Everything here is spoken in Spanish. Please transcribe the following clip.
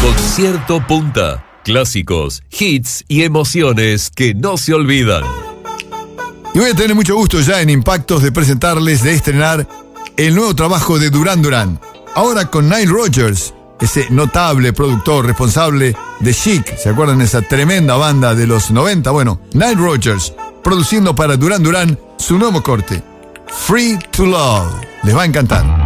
Concierto Punta. Clásicos, hits y emociones que no se olvidan. Y voy a tener mucho gusto ya en Impactos de presentarles, de estrenar el nuevo trabajo de Duran Duran. Ahora con Nile Rodgers, ese notable productor responsable de Chic. ¿Se acuerdan de esa tremenda banda de los 90? Bueno, Nile Rodgers produciendo para Duran Duran su nuevo corte, Free to Love. Les va a encantar.